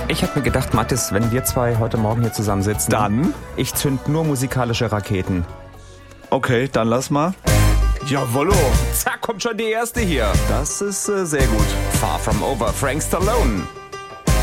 Ich habe mir gedacht, Mathis, wenn wir zwei heute Morgen hier zusammen sitzen... Dann? Ich zünd nur musikalische Raketen. Okay, dann lass mal. Jawollo. Zack, kommt schon die erste hier. Das ist sehr gut. Far From Over, Frank Stallone.